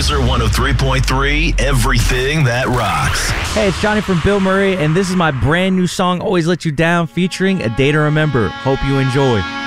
Laser 103.3, everything that rocks. Hey, it's Johnny from Bill Murray, and this is my brand new song, Always Let You Down, featuring A Day to Remember. Hope you enjoy.